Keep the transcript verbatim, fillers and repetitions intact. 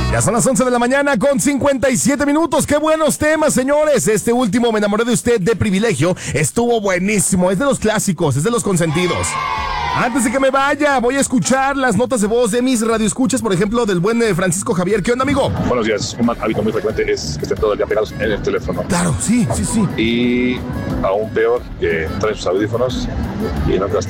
Ya son las once de la mañana con cincuenta y siete minutos. Qué buenos temas, señores. Este último, Me enamoré de usted, de Privilegio, estuvo buenísimo. Es de los clásicos, es de los consentidos. Antes de que me vaya, voy a escuchar las notas de voz de mis radioescuchas, por ejemplo, del buen eh, Francisco Javier. ¿Qué onda, amigo? Buenos días. Un hábito muy frecuente es que estén todo el día pegados en el teléfono. Claro, sí, sí, sí. Y aún peor, que traen sus audífonos y no